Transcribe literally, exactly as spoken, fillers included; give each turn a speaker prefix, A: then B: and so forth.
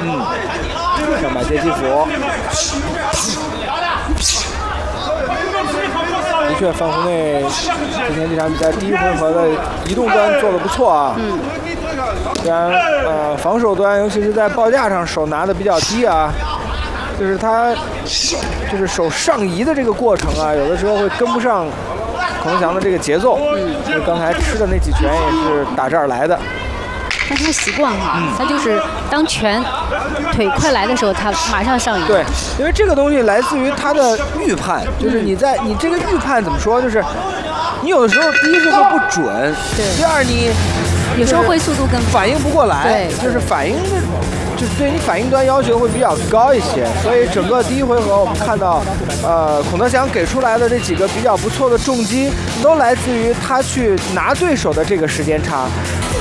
A: 嗯，上百接击斧。的确，范湖内今天这场比赛第一回合的移动端做得不错啊。
B: 嗯。
A: 虽然呃防守端，尤其是在报价上手拿的比较低啊，就是他就是手上移的这个过程啊，有的时候会跟不上孔德祥的这个节奏。嗯。就刚才吃的那几拳也是打这儿来的。
B: 但他习惯哈，
A: 嗯、
B: 他就是当拳腿快来的时候，他马上上移。
A: 对，因为这个东西来自于他的预判，就是你在你这个预判怎么说，就是你有的时候第一是会不准，
B: 对，
A: 第二你
B: 有时候会速度更
A: 反应不过来，
B: 对，
A: 就是反应的。就是对你反应端要求会比较高一些，所以整个第一回合我们看到，呃，孔德祥给出来的这几个比较不错的重击，都来自于他去拿对手的这个时间差。